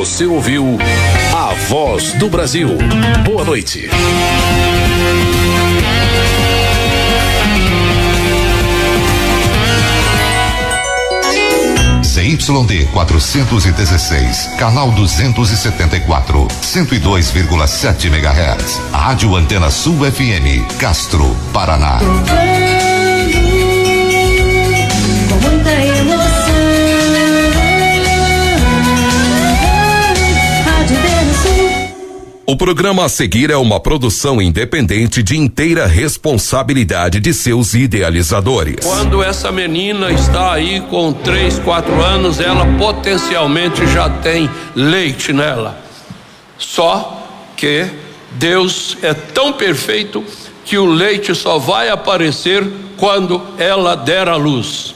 Você ouviu A Voz do Brasil. Boa noite. ZYD 416, canal 274, 102,7 MHz. Rádio Antena Sul FM, Castro, Paraná. Com muita emoção. Rádio Antena Sul. O programa a seguir é uma produção independente de inteira responsabilidade de seus idealizadores. Quando essa menina está aí com 3, 4 anos, ela potencialmente já tem leite nela. Só que Deus é tão perfeito que o leite só vai aparecer quando ela der à luz.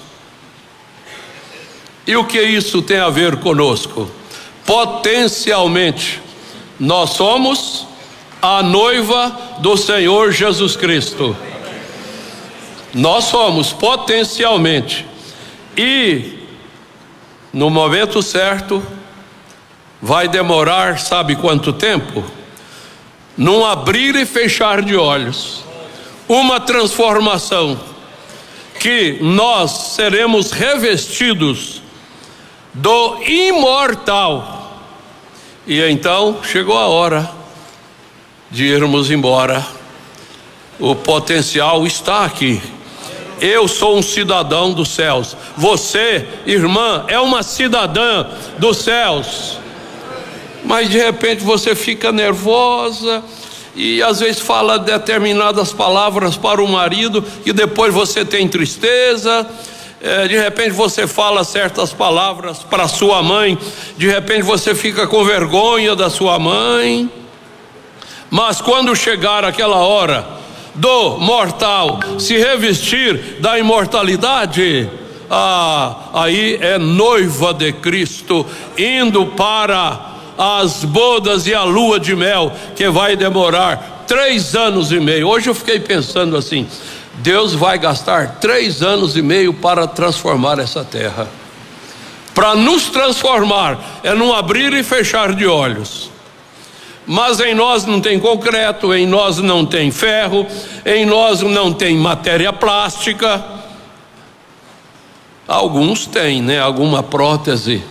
E o que isso tem a ver conosco? Potencialmente, nós somos a noiva do Senhor Jesus Cristo. Nós somos potencialmente. E no momento certo, vai demorar, sabe quanto tempo? Num abrir e fechar de olhos, uma transformação, que nós seremos revestidos do imortal. E então chegou a hora de irmos embora. O potencial está aqui. Eu sou um cidadão dos céus. Você, irmã, é uma cidadã dos céus. Mas de repente você fica nervosa e às vezes fala determinadas palavras para o marido e depois você tem tristeza. De repente você fala certas palavras para sua mãe, de repente você fica com vergonha da sua mãe. Mas quando chegar aquela hora do mortal se revestir da imortalidade, aí é noiva de Cristo, indo para as bodas e a lua de mel, que vai demorar 3 anos e meio. Hoje eu fiquei pensando assim: Deus vai gastar 3 anos e meio para transformar essa terra. Para nos transformar é num abrir e fechar de olhos. Mas em nós não tem concreto, em nós não tem ferro, em nós não tem matéria plástica. Alguns têm, né? Alguma prótese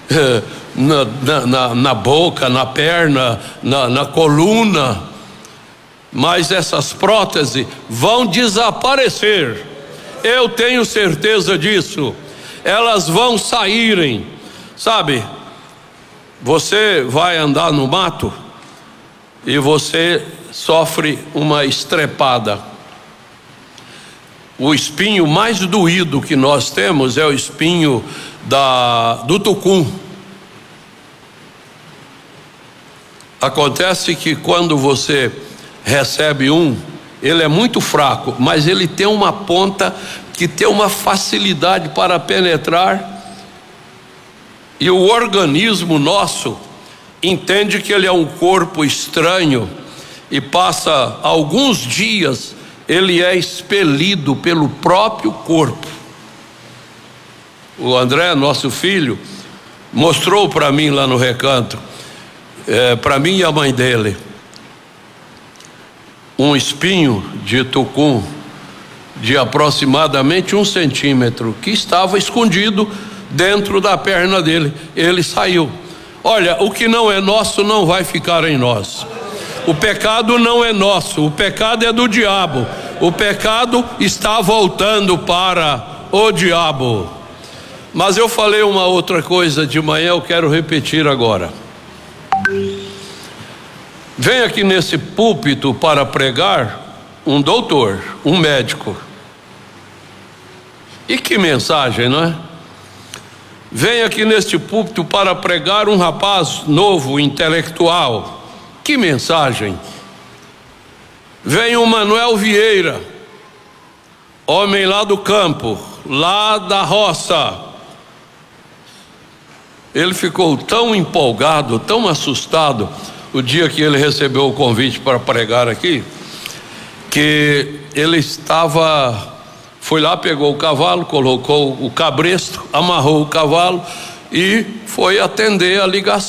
na boca, na perna, na coluna. Mas essas próteses vão desaparecer. Eu tenho certeza disso. Elas vão saírem. Sabe, você vai andar no mato e você sofre uma estrepada. O espinho mais doído que nós temos é o espinho do tucum. Acontece que quando você recebe ele é muito fraco, mas ele tem uma ponta que tem uma facilidade para penetrar, e o organismo nosso entende que ele é um corpo estranho e passa alguns dias, ele é expelido pelo próprio corpo. O André, nosso filho, mostrou para mim lá no recanto, para mim e a mãe dele, um espinho de tucum de aproximadamente 1 centímetro que estava escondido dentro da perna dele. Ele saiu. Olha, o que não é nosso não vai ficar em nós. O pecado não é nosso, o pecado é do diabo. O pecado está voltando para o diabo. Mas eu falei uma outra coisa de manhã, eu quero repetir agora. Vem aqui nesse púlpito para pregar um doutor, um médico. E que mensagem, não é? Vem aqui neste púlpito para pregar um rapaz novo, intelectual. Que mensagem? Vem o Manuel Vieira, homem lá do campo, lá da roça. Ele ficou tão empolgado, tão assustado o dia que ele recebeu o convite para pregar aqui, que ele foi lá, pegou o cavalo, colocou o cabresto, amarrou o cavalo e foi atender a ligação.